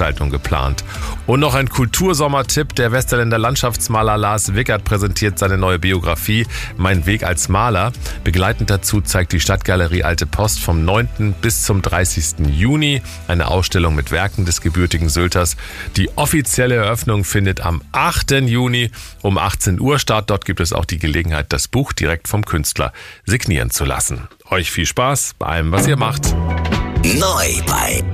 Veranstaltung geplant. Und noch ein Kultursommertipp. Der Westerländer Landschaftsmaler Lars Wickert präsentiert seine neue Biografie Mein Weg als Maler. Begleitend dazu zeigt die Stadtgalerie Alte Post vom 9. bis zum 30. Juni eine Ausstellung mit Werken des gebürtigen Sylters. Die offizielle Eröffnung findet am 8. Juni um 18 Uhr statt. Dort gibt es auch die Gelegenheit, das Buch direkt vom Künstler signieren zu lassen. Euch viel Spaß bei allem, was ihr macht. Neu bei